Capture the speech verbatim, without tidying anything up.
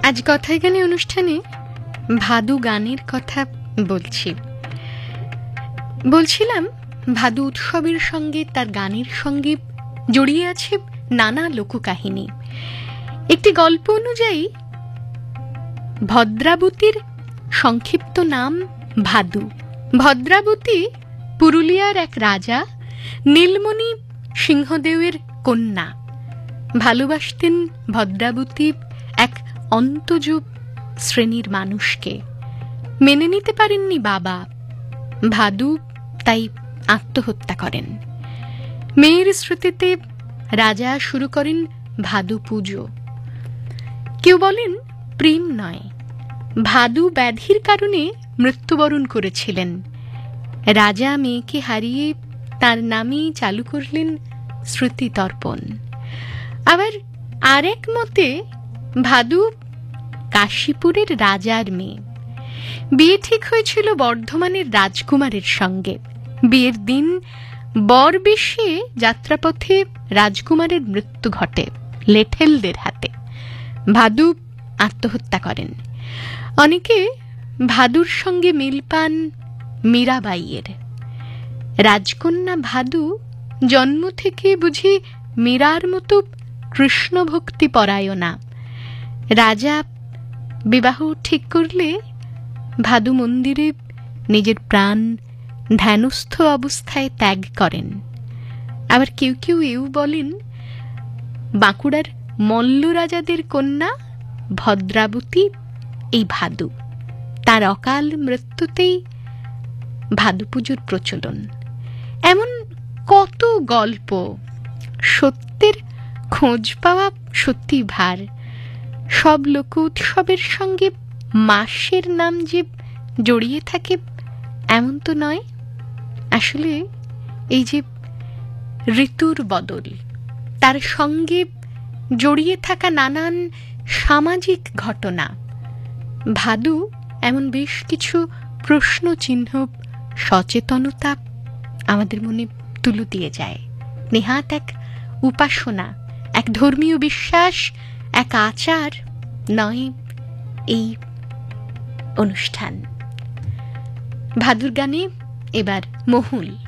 আজ কথায় গানে অনুষ্ঠানে ভাদু গানের কথা বলছি বলছিলাম ভাদু উৎসবের সঙ্গে তার গানের সঙ্গে জড়িয়ে আছে নানা লোককাহিনী। একটি গল্প অনুযায়ী ভদ্রাবতীর সংক্ষিপ্ত নাম ভাদু। ভদ্রাবতী পুরুলিয়ার এক রাজা নীলমণি সিংহদেবের কন্যা। ভালোবাসতেন ভদ্রাবতী এক অন্তযুগ শ্রেণীর মানুষকে। মেনে নিতে পারেননি বাবা। ভাদু তাই আত্মহত্যা করেন। মেয়ের স্মৃতিতে রাজা শুরু করেন ভাদু পুজো। কেউ বলেন প্রেম নয়, ভাদু ব্যাধির কারণে মৃত্যুবরণ করেছিলেন। রাজা মেয়েকে হারিয়ে তার নামেই চালু করলেন স্মৃতি তর্পণ। আবার আরেক মতে ভাদু কাশীপুরের রাজার মেয়ে। বিয়ে ঠিক হয়েছিল বর্ধমানের রাজকুমারের সঙ্গে। বিয়ের দিন বর বেশে যাত্রাপথে রাজকুমারের মৃত্যু ঘটে লেঠেলদের হাতে। ভাদু আত্মহত্যা করেন। অনেকে ভাদুর সঙ্গে মিল পান মীরাবাইয়ের। রাজকন্যা ভাদু জন্ম থেকে বুঝি মীরার মতো কৃষ্ণ ভক্তি পরায়ণা। রাজা বিবাহ ঠিক করলে ভাদু মন্দিরে নিজের প্রাণ ধ্যানস্থ অবস্থায় ত্যাগ করেন। আবার কেউ কেউ এও বলেন বাঁকুড়ার মল্ল রাজাদের কন্যা ভদ্রাবতী এই ভাদু। তার অকাল মৃত্যুতেই ভাদু পুজোর প্রচলন। এমন কত গল্প। সত্যের খোঁজ পাওয়া সত্যি ভার। সব লোক উৎসবের সঙ্গে মাসের নাম যে জড়িয়ে থাকে এমন তো নয়। আসলে এই যে ঋতুর বদল, তার সঙ্গে জড়িয়ে থাকা নানান সামাজিক ঘটনা, ভাদু এমন বেশ কিছু প্রশ্ন চিহ্ন সচেতনতা আমাদের মনে তুলে দিয়ে যায়। নেহাত এক উপাসনা, এক ধর্মীয় বিশ্বাস, এক আচার নয় এই অনুষ্ঠান। ভাদুর গানে এবার মহুল।